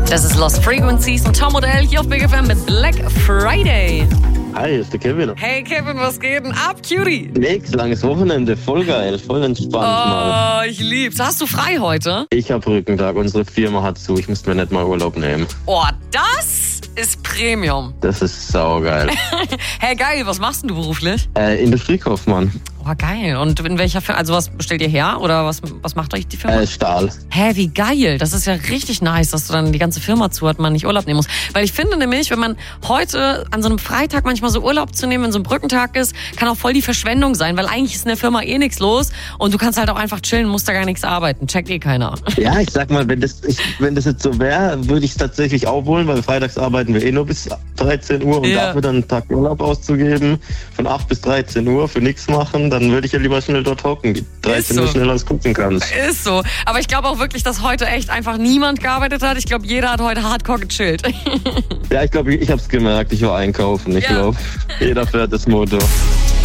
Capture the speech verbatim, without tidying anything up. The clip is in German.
Das ist Lost Frequencies und Tom Modell hier auf Big F M mit Black Friday. Hi, hier ist der Kevin. Hey Kevin, was geht denn ab, Cutie? Nix, langes Wochenende, voll geil, voll entspannt Oh, mal. ich lieb's. Hast du frei heute? Ich hab Rückentag, unsere Firma hat zu, ich müsste mir nicht mal Urlaub nehmen. Oh, das ist Premium. Das ist saugeil. Hey, geil, was machst denn du beruflich? äh, Industriekaufmann, Oh, geil. Und in welcher Firma, also was stellt ihr her oder was, was macht euch die Firma? äh, Stahl. Hä, wie geil. Das ist ja richtig nice, dass du dann die ganze Firma zu hat, man nicht Urlaub nehmen muss. Weil ich finde nämlich, wenn man heute an so einem Freitag manchmal so Urlaub zu nehmen, wenn so ein Brückentag ist, kann auch voll die Verschwendung sein, weil eigentlich ist in der Firma eh nichts los und du kannst halt auch einfach chillen, musst da gar nichts arbeiten. Checkt eh keiner. Ja, ich sag mal, wenn das, ich, wenn das jetzt so wäre, würde ich es tatsächlich auch wollen, weil freitags arbeiten wir eh nur bis dreizehn Uhr und Ja. dafür dann einen Tag Urlaub auszugeben, von acht bis dreizehn Uhr für nichts machen, dann würde ich ja lieber schnell dort hocken, die dreizehn so. Uhr schneller als gucken kannst. Ist so. Aber ich glaube auch wirklich, dass heute echt einfach niemand gearbeitet hat. Ich glaube, jeder hat heute hardcore gechillt. Ja, ich glaube, ich, ich hab's gemerkt, ich war einkaufen, ich Ja. glaube, jeder fährt das Motor.